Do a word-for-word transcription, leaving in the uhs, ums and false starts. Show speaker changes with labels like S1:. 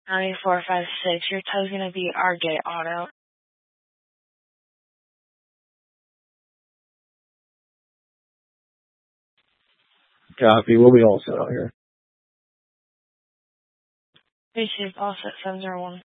S1: ninety-four five six. Your tow's going to be our gate auto.
S2: Copy. We'll be all set out here.
S1: Appreciate all set seven zero one.